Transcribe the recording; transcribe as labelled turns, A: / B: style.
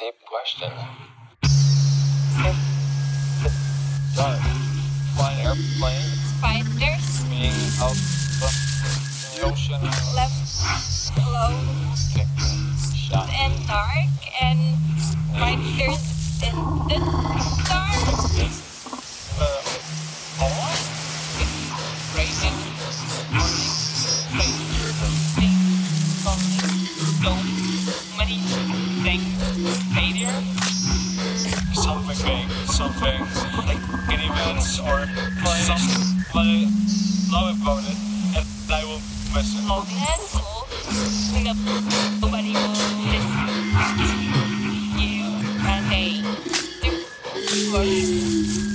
A: Deep question. Flying airplane.
B: Spiders.
A: Being out in the ocean.
B: Left alone.
A: Okay. Shot.
B: And dark. And spiders in the dark.
A: Almost.
B: Raining. So many things. Stadium.
A: Something big. Something like an event or something. But I love about it and I will miss it.
B: Moment. Nobody will listen to you and they do.